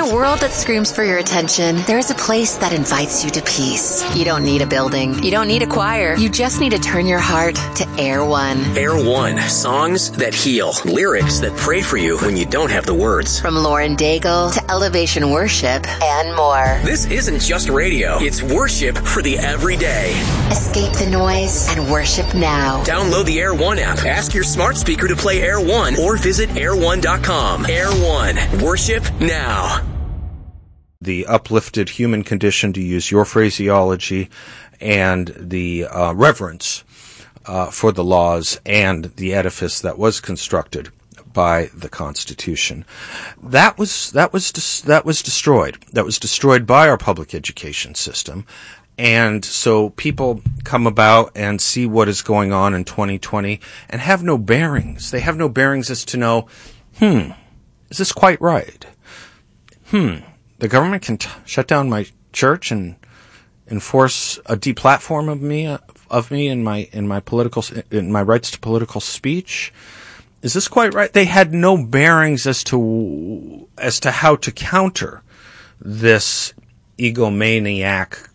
a world that screams for your attention, there is a place that invites you to peace. You don't need a building. You don't need a choir. You just need to turn your heart to Air One. Air One. Songs that heal. Lyrics that pray for you when you don't have the words. From Lauren Daigle to Elevation Worship and more. This isn't just radio. It's worship for the everyday. Escape the noise and worship now. Download the Air One app. Ask your smart speaker to play Air One or visit air1.com. Air One. Worship now. The uplifted human condition, to use your phraseology, and the reverence for the laws and the edifice that was constructed by the Constitution. That was destroyed. That was destroyed by our public education system. And so people come about and see what is going on in 2020 and have no bearings. They have no bearings as to know, is this quite right? The government can shut down my church and enforce a deplatform of me in my rights to political speech. Is this quite right? They had no bearings as to how to counter this egomaniac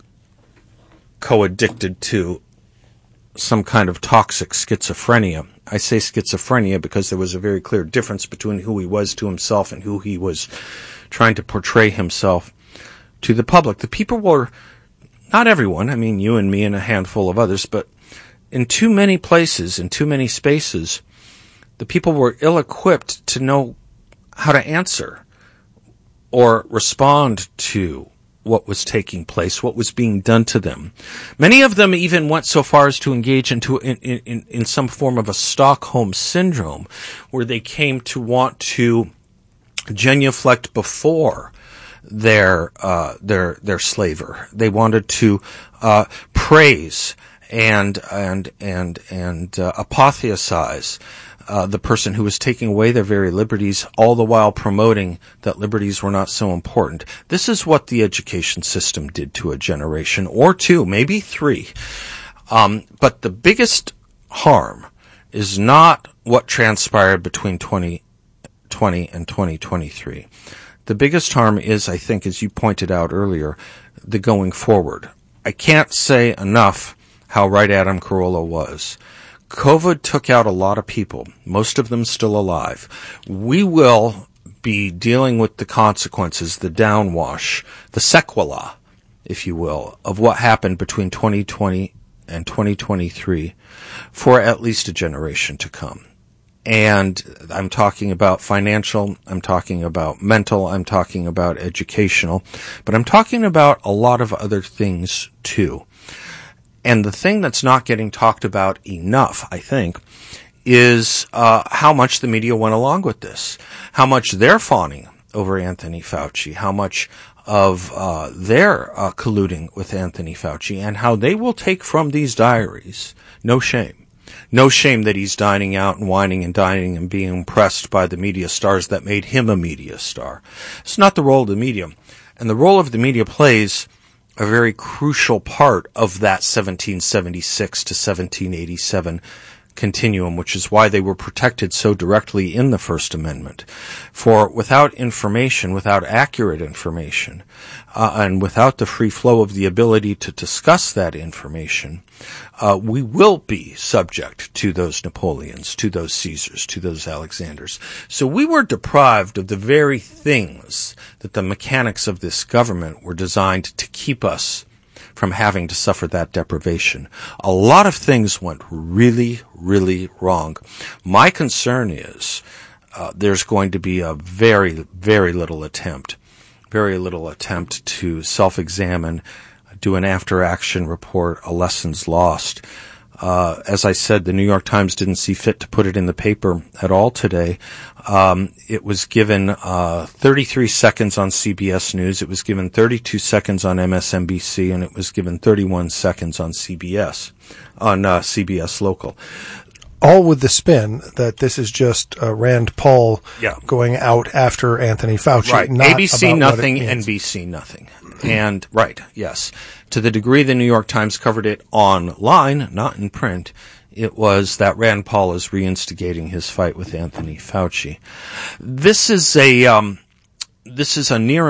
co-addicted to some kind of toxic schizophrenia. I say schizophrenia because there was a very clear difference between who he was to himself and who he was trying to portray himself to the public. The people were, not everyone, I mean you and me and a handful of others, but in too many places, in too many spaces, the people were ill-equipped to know how to answer or respond to what was taking place, what was being done to them. Many of them even went so far as to engage in some form of a Stockholm syndrome, where they came to want to genuflect before their slaver. They wanted to praise and apotheosize the person who was taking away their very liberties, all the while promoting that liberties were not so important. This is what the education system did to a generation, or two, maybe three. But the biggest harm is not what transpired between 2020 and 2023. The biggest harm is, I think, as you pointed out earlier, the going forward. I can't say enough how right Adam Carolla was. COVID took out a lot of people, most of them still alive. We will be dealing with the consequences, the downwash, the sequela, if you will, of what happened between 2020 and 2023 for at least a generation to come. And I'm talking about financial, I'm talking about mental, I'm talking about educational, but I'm talking about a lot of other things too. And the thing that's not getting talked about enough, I think, is how much the media went along with this, how much they're fawning over Anthony Fauci, how much of their colluding with Anthony Fauci, and how they will take from these diaries no shame. No shame that he's dining out and whining and dining and being impressed by the media stars that made him a media star. It's not the role of the media. And the role of the media plays a very crucial part of that 1776 to 1787 continuum, which is why they were protected so directly in the First Amendment. For without information, without accurate information, and without the free flow of the ability to discuss that information, we will be subject to those Napoleons, to those Caesars, to those Alexanders. So we were deprived of the very things that the mechanics of this government were designed to keep us from having to suffer that deprivation. A lot of things went really, really wrong. My concern is there's going to be a very, very little attempt to self-examine, do an after-action report, a lessons lost. As I said, the New York Times didn't see fit to put it in the paper at all today. It was given 33 seconds on CBS News, it was given 32 seconds on MSNBC, and it was given 31 seconds on CBS Local. All with the spin that this is just Rand Paul going out after Anthony Fauci. Right. Not ABC about nothing, what it means. NBC nothing. And, right, yes. To the degree the New York Times covered it online, not in print, it was that Rand Paul is reinstigating his fight with Anthony Fauci. This is a near